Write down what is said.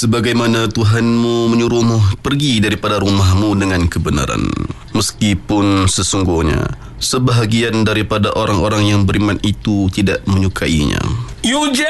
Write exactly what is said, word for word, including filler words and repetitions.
sebagaimana Tuhanmu menyuruhmu pergi daripada rumahmu dengan kebenaran. Meskipun sesungguhnya sebahagian daripada orang-orang yang beriman itu tidak menyukainya. Yuja